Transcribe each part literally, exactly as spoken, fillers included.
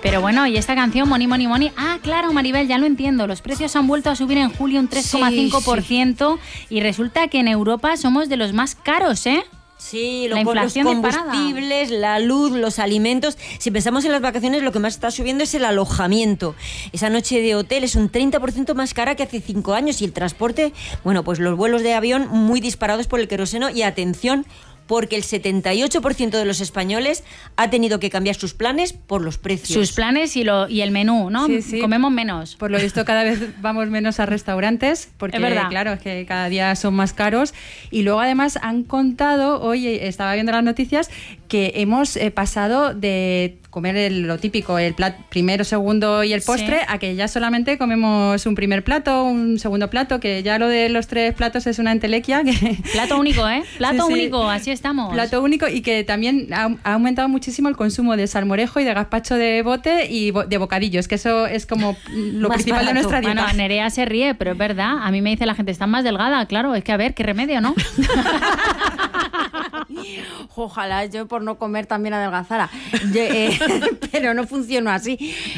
Pero bueno, y esta canción, Money, Money, Money... Ah, claro, Maribel, ya lo entiendo. Los precios han vuelto a subir en julio un tres coma cinco por ciento sí, sí. Y resulta que en Europa somos de los más caros, ¿eh? Sí, lo, los combustibles, la luz, los alimentos. Si pensamos en las vacaciones, lo que más está subiendo es el alojamiento. Esa noche de hotel es un treinta por ciento más cara que hace cinco años. Y el transporte, bueno, pues los vuelos de avión muy disparados por el queroseno. Y atención, porque el setenta y ocho por ciento de los españoles ha tenido que cambiar sus planes por los precios. Sus planes y, lo, y el menú, ¿no? Sí, sí. Comemos menos. Por lo visto cada vez vamos menos a restaurantes, porque es verdad. Claro, es que cada día son más caros. Y luego además han contado, hoy estaba viendo las noticias, que hemos eh, pasado de comer el, lo típico, el plato primero, segundo y el postre, sí, a que ya solamente comemos un primer plato, un segundo plato, que ya lo de los tres platos es una entelequia. Que... Plato único, ¿eh? Plato sí, sí. único, así estamos. Plato único, y que también ha, ha aumentado muchísimo el consumo de salmorejo y de gazpacho de bote y bo, de bocadillos, que eso es como lo más principal barato de nuestra dieta. Bueno, Nerea se ríe, pero es verdad. A mí me dice la gente, estás más delgada, claro, es que a ver, qué remedio, ¿no? Ojalá yo por no comer también adelgazara, yo, eh, pero no funcionó así.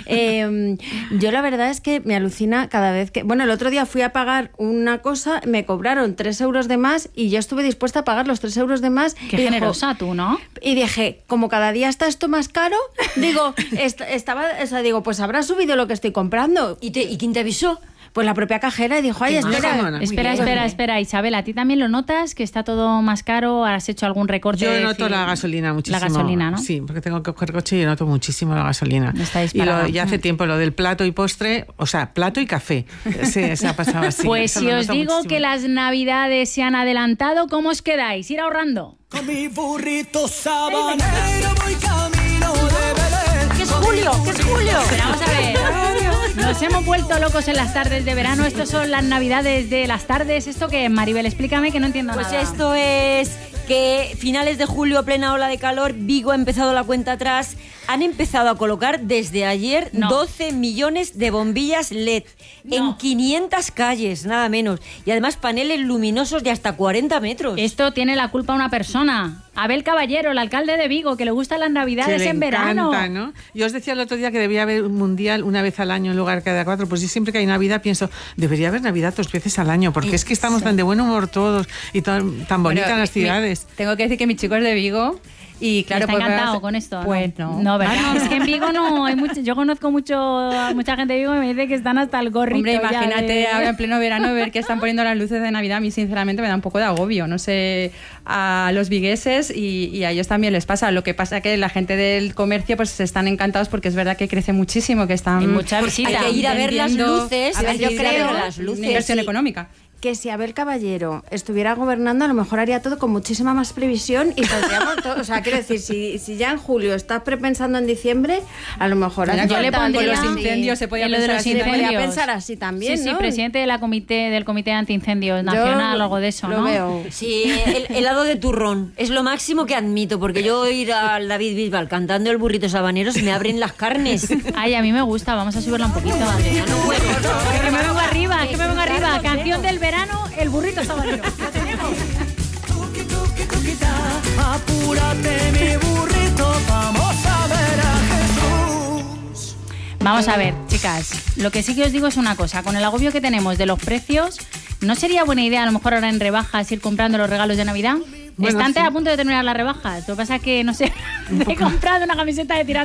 Eh, yo la verdad es que me alucina cada vez que... Bueno, el otro día fui a pagar una cosa, me cobraron tres euros de más y yo estuve dispuesta a pagar los tres euros de más. Qué generosa dijo, tú, ¿no? Y dije, como cada día está esto más caro, digo, est- estaba, o sea, digo, pues habrá subido lo que estoy comprando. ¿Y, te, ¿y quién te avisó? Pues la propia cajera, y dijo, ay, espera, espera, espera, espera, espera, Isabel, ¿a ti también lo notas que está todo más caro? ¿Has hecho algún recorte? Yo noto decir, la gasolina muchísimo. La gasolina, ¿no? Sí, porque tengo que coger coche y noto muchísimo la gasolina. Está y lo, ya hace tiempo lo del plato y postre, o sea, plato y café, se, se ha pasado así. Pues si os digo muchísimo. que las navidades se han adelantado, ¿cómo os quedáis? Ir ahorrando. Con mi burrito sabanero voy camino de Belén. ¿Qué es Julio? ¿Qué es Julio? Pero vamos a ver. Nos hemos vuelto locos en las tardes de verano. Estos son las navidades de las tardes. ¿Esto qué es, Maribel? Explícame que no entiendo pues nada. Pues esto es que finales de julio, plena ola de calor, Vigo ha empezado la cuenta atrás. Han empezado a colocar desde ayer no. doce millones de bombillas L E D no. en quinientas calles, nada menos. Y además paneles luminosos de hasta cuarenta metros. Esto tiene la culpa una persona. Abel Caballero, el alcalde de Vigo, que le gustan las navidades que le en encanta, verano. ¿no? Yo os decía el otro día que debía haber un mundial una vez al año en lugar de cada cuatro. Pues yo siempre que hay Navidad pienso, debería haber Navidad dos veces al año, porque sí, es que estamos tan de buen humor todos y tan, tan bonitas bueno, las ciudades. Mi, tengo que decir que mi chico es de Vigo. Y claro, está pues, encantado con esto. Pues no. No, no ¿verdad? Ah, no. Es que en Vigo no hay mucho. Yo conozco mucho mucha gente de Vigo y me dice que están hasta el gorrito. Hombre, imagínate de... ahora en pleno verano ver que están poniendo las luces de Navidad. A mí, sinceramente, me da un poco de agobio. No sé, a los vigueses y, y a ellos también les pasa. Lo que pasa es que la gente del comercio pues están encantados porque es verdad que crece muchísimo, que están. Hay mucha visita. Hay que ir a ver las luces. A ver, yo creo las luces. Una inversión sí. económica. Que si Abel Caballero estuviera gobernando, a lo mejor haría todo con muchísima más previsión y podríamos todo. O sea, quiero decir, si, si ya en julio estás prepensando en diciembre, a lo mejor Mira, yo le pondría los incendios, se podía lo de los así, incendios. Se podría pensar así también, sí, ¿no? Sí, presidente de la comité, del Comité de Antiincendios Nacional, yo algo de eso, lo ¿no? Veo. Sí, el helado de turrón es lo máximo que admito, porque yo ir al David Bisbal cantando el burrito sabanero se me abren las carnes. Ay, a mí me gusta, vamos a subirla un poquito. No puedo. Que me vengo arriba, que me vengo arriba. Canción del verano, el burrito sabanero. Lo tenemos. Apúrate mi burrito, vamos a ver a Jesús. Vamos a ver, chicas, lo que sí que os digo es una cosa, con el agobio que tenemos de los precios, ¿no sería buena idea a lo mejor ahora en rebajas ir comprando los regalos de Navidad? Bueno, Están sí. a punto de terminar las rebajas, lo que pasa es que, no sé, he comprado una camiseta de tirantes